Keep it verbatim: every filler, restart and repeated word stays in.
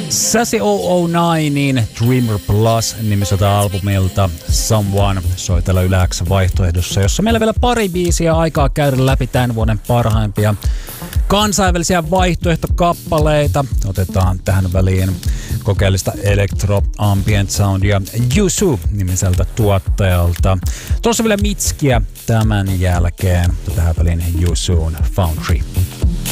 Sassy nolla nolla yhdeksän Dreamer Plus nimiseltä albumilta Someone soi täällä Yle X vaihtoehdossa, jossa meillä vielä pari biisiä aikaa käydä läpi tämän vuoden parhaimpia kansainvälisiä vaihtoehtokappaleita. Otetaan tähän väliin kokeellista electro ambient soundia Yuzu nimiseltä tuottajalta. Tuossa vielä Mitskiä tämän jälkeen. Tähän väliin Yuzuun Foundry.